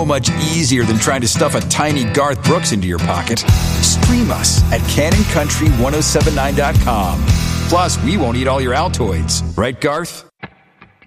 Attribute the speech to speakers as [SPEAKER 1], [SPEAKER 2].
[SPEAKER 1] so much easier than trying to stuff a tiny Garth Brooks into your pocket. Stream us at CannonCountry1079.com. Plus, we won't eat all your Altoids. Right, Garth?